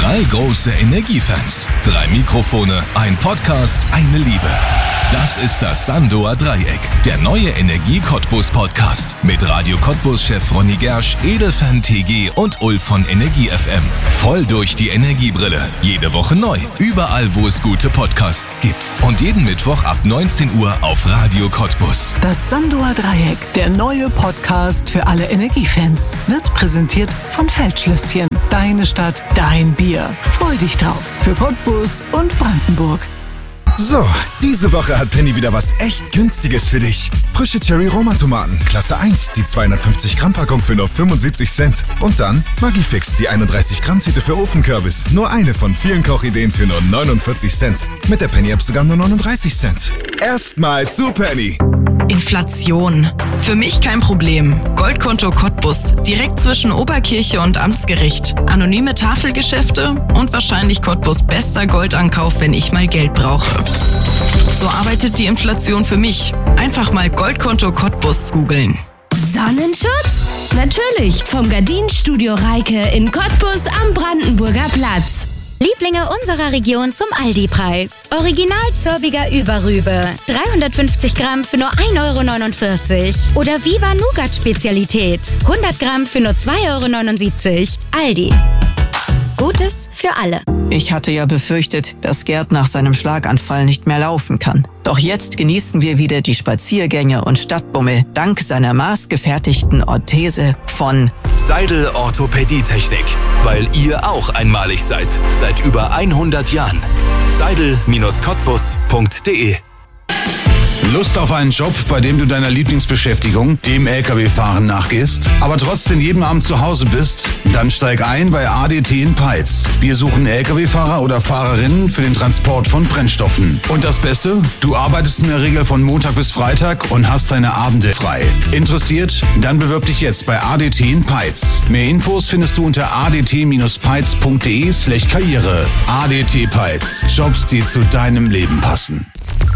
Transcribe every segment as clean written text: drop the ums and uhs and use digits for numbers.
3 große Energiefans, 3 Mikrofone, ein Podcast, eine Liebe. Das ist das Sandoer Dreieck, der neue Energie-Cottbus-Podcast mit Radio Cottbus-Chef Ronny Gersch, Edelfan TG und Ulf von Energie FM. Voll durch die Energiebrille. Jede Woche neu. Überall, wo es gute Podcasts gibt. Und jeden Mittwoch ab 19 Uhr auf Radio Cottbus. Das Sandoer Dreieck, der neue Podcast für alle Energiefans, wird präsentiert von Feldschlösschen. Deine Stadt, dein Bier. Freu dich drauf. Für Cottbus und Brandenburg. So, diese Woche hat Penny wieder was echt Günstiges für dich. Frische Cherry-Roma-Tomaten, Klasse 1, die 250 Gramm Packung für nur 75 Cent. Und dann Maggi-Fix, die 31 Gramm Tüte für Ofenkürbis. Nur eine von vielen Kochideen für nur 49 Cent. Mit der Penny-App sogar nur 39 Cent. Erstmal zu Penny. Inflation. Für mich kein Problem. Goldkonto Cottbus. Direkt zwischen Oberkirche und Amtsgericht. Anonyme Tafelgeschäfte und wahrscheinlich Cottbus bester Goldankauf, wenn ich mal Geld brauche. So arbeitet die Inflation für mich. Einfach mal Goldkonto Cottbus googeln. Sonnenschutz? Natürlich, vom Gardinenstudio Reike in Cottbus am Brandenburger Platz. Lieblinge unserer Region zum Aldi-Preis. Original Zörbiger Überrübe. 350 Gramm für nur 1,49 €. Oder Viva Nougat-Spezialität. 100 Gramm für nur 2,79 €. Aldi. Gutes für alle. Ich hatte ja befürchtet, dass Gerd nach seinem Schlaganfall nicht mehr laufen kann. Doch jetzt genießen wir wieder die Spaziergänge und Stadtbummel dank seiner maßgefertigten Orthese von Seidel Orthopädietechnik, weil ihr auch einmalig seid. Seit über 100 Jahren. Seidel-cottbus.de. Lust auf einen Job, bei dem du deiner Lieblingsbeschäftigung, dem LKW-Fahren, nachgehst, aber trotzdem jeden Abend zu Hause bist? Dann steig ein bei ADT in Peitz. Wir suchen LKW-Fahrer oder Fahrerinnen für den Transport von Brennstoffen. Und das Beste? Du arbeitest in der Regel von Montag bis Freitag und hast deine Abende frei. Interessiert? Dann bewirb dich jetzt bei ADT in Peitz. Mehr Infos findest du unter adt-peitz.de/karriere. ADT Peitz. Jobs, die zu deinem Leben passen.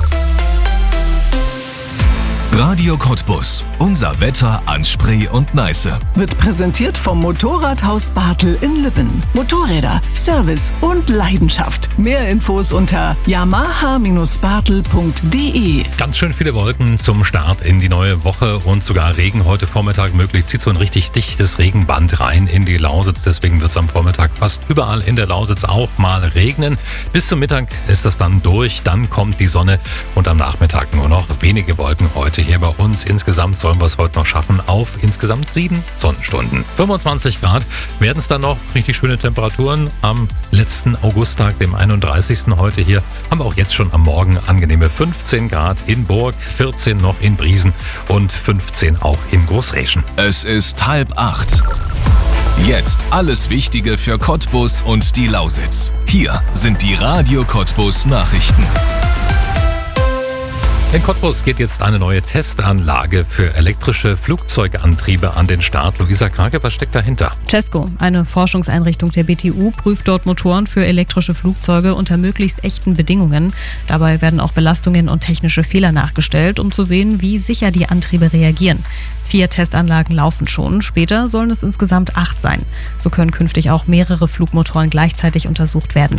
Radio Cottbus. Unser Wetter an Spree und Neiße. Wird präsentiert vom Motorradhaus Bartel in Lübben. Motorräder, Service und Leidenschaft. Mehr Infos unter yamaha-bartel.de. Ganz schön viele Wolken zum Start in die neue Woche und sogar Regen heute Vormittag möglich. Zieht so ein richtig dichtes Regenband rein in die Lausitz. Deswegen wird es am Vormittag fast überall in der Lausitz auch mal regnen. Bis zum Mittag ist das dann durch. Dann kommt die Sonne und am Nachmittag nur noch wenige Wolken heute hier bei uns. Insgesamt sollen wir es heute noch schaffen auf insgesamt 7 Sonnenstunden. 25 Grad werden es dann noch. Richtig schöne Temperaturen am letzten Augusttag, dem 31. heute hier. Haben wir auch jetzt schon am Morgen angenehme 15 Grad in Burg, 14 noch in Briesen und 15 auch in Großräschen. Es ist 7:30. Jetzt alles Wichtige für Cottbus und die Lausitz. Hier sind die Radio Cottbus Nachrichten. In Cottbus geht jetzt eine neue Testanlage für elektrische Flugzeugantriebe an den Start. Luisa Krake, was steckt dahinter? CESCO, eine Forschungseinrichtung der BTU, prüft dort Motoren für elektrische Flugzeuge unter möglichst echten Bedingungen. Dabei werden auch Belastungen und technische Fehler nachgestellt, um zu sehen, wie sicher die Antriebe reagieren. 4 Testanlagen laufen schon, später sollen es insgesamt 8 sein. So können künftig auch mehrere Flugmotoren gleichzeitig untersucht werden.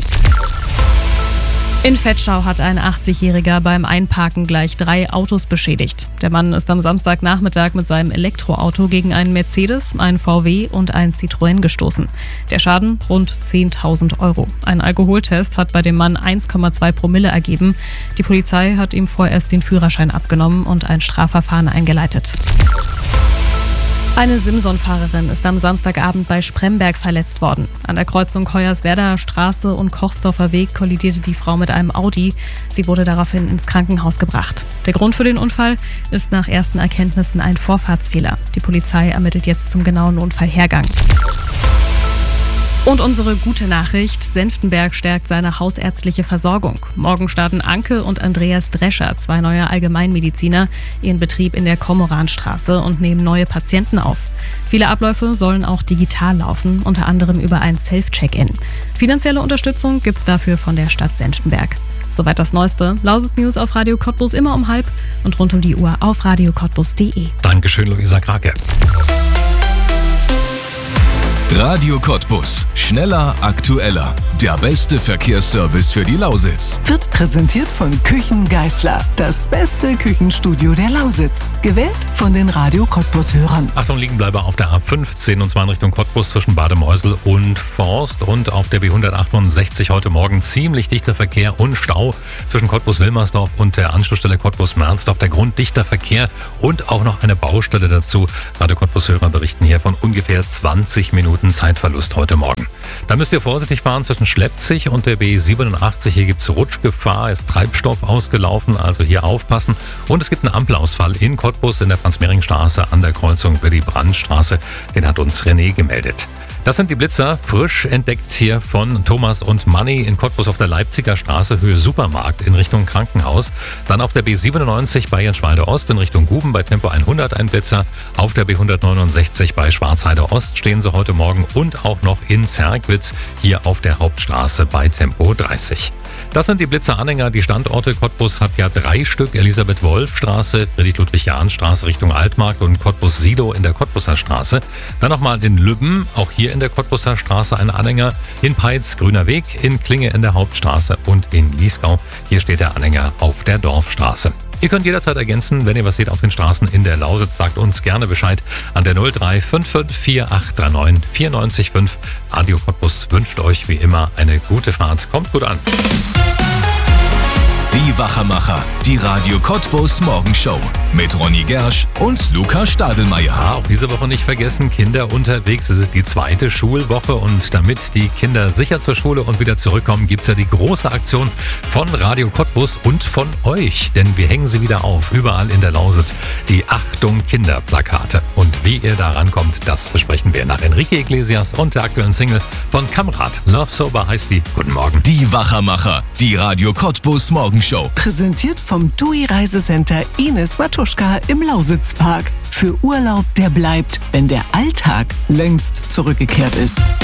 In Vetschau hat ein 80-Jähriger beim Einparken gleich 3 Autos beschädigt. Der Mann ist am Samstagnachmittag mit seinem Elektroauto gegen einen Mercedes, einen VW und einen Citroën gestoßen. Der Schaden rund 10.000 €. Ein Alkoholtest hat bei dem Mann 1,2 Promille ergeben. Die Polizei hat ihm vorerst den Führerschein abgenommen und ein Strafverfahren eingeleitet. Eine Simson-Fahrerin ist am Samstagabend bei Spremberg verletzt worden. An der Kreuzung Hoyerswerdaer Straße und Kochsdorfer Weg kollidierte die Frau mit einem Audi. Sie wurde daraufhin ins Krankenhaus gebracht. Der Grund für den Unfall ist nach ersten Erkenntnissen ein Vorfahrtsfehler. Die Polizei ermittelt jetzt zum genauen Unfallhergang. Und unsere gute Nachricht, Senftenberg stärkt seine hausärztliche Versorgung. Morgen starten Anke und Andreas Drescher, 2 neue Allgemeinmediziner, ihren Betrieb in der Kormoranstraße und nehmen neue Patienten auf. Viele Abläufe sollen auch digital laufen, unter anderem über ein Self-Check-In. Finanzielle Unterstützung gibt's dafür von der Stadt Senftenberg. Soweit das Neueste. Lausitz News auf Radio Cottbus immer um 12:30 und rund um die Uhr auf radiocottbus.de. Dankeschön, Luisa Krake. Radio Cottbus. Schneller, aktueller. Der beste Verkehrsservice für die Lausitz. Wird präsentiert von Küchen Geisler. Das beste Küchenstudio der Lausitz. Gewählt von den Radio Cottbus-Hörern. Achtung, Liegenbleiber auf der A15 und zwar in Richtung Cottbus zwischen Bademeusel und Forst. Und auf der B168 heute Morgen ziemlich dichter Verkehr und Stau zwischen Cottbus-Wilmersdorf und der Anschlussstelle Cottbus-Mernsdorf. Der Grund dichter Verkehr und auch noch eine Baustelle dazu. Radio Cottbus-Hörer berichten hier von ungefähr 20 Minuten Zeitverlust heute Morgen. Da müsst ihr vorsichtig fahren zwischen Schleppzig und der B87. Hier gibt es Rutschgefahr, ist Treibstoff ausgelaufen, also hier aufpassen. Und es gibt einen Ampelausfall in Cottbus in der Franz-Mehring-Straße an der Kreuzung Willy-Brandt-Straße. Den hat uns René gemeldet. Das sind die Blitzer, frisch entdeckt hier von Thomas und Manni in Cottbus auf der Leipziger Straße, Höhe Supermarkt in Richtung Krankenhaus. Dann auf der B97 bei Jenschwalde Ost in Richtung Guben bei Tempo 100 ein Blitzer. Auf der B169 bei Schwarzheide Ost stehen sie heute Morgen und auch noch in Zerkwitz hier auf der Hauptstraße bei Tempo 30. Das sind die Blitzer-Anhänger. Die Standorte Cottbus hat ja 3 Stück. Elisabeth-Wolf-Straße, Friedrich-Ludwig-Jahn-Straße Richtung Altmarkt und Cottbus-Sido in der Cottbuser Straße. Dann nochmal in Lübben, auch hier in der Cottbuser Straße ein Anhänger. In Peitz, Grüner Weg, in Klinge in der Hauptstraße und in Liesgau. Hier steht der Anhänger auf der Dorfstraße. Ihr könnt jederzeit ergänzen, wenn ihr was seht auf den Straßen in der Lausitz, sagt uns gerne Bescheid an der 0355 4839 94,5. Radio Cottbus wünscht euch wie immer eine gute Fahrt. Kommt gut an. Die Wachermacher, die Radio Cottbus Morgenshow mit Ronny Gersch und Luca Stadelmeier. Auch diese Woche nicht vergessen, Kinder unterwegs. Es ist die 2. Schulwoche und damit die Kinder sicher zur Schule und wieder zurückkommen, gibt es ja die große Aktion von Radio Cottbus und von euch. Denn wir hängen sie wieder auf, überall in der Lausitz. Die Achtung Kinder-Plakate. Und wie ihr da rankommt, das besprechen wir nach Enrique Iglesias und der aktuellen Single von Kamrat. Love Sober heißt die. Guten Morgen. Die Wachermacher, die Radio Cottbus Morgenshow. Präsentiert vom TUI Reisecenter Ines Matuschka im Lausitzpark. Für Urlaub, der bleibt, wenn der Alltag längst zurückgekehrt ist.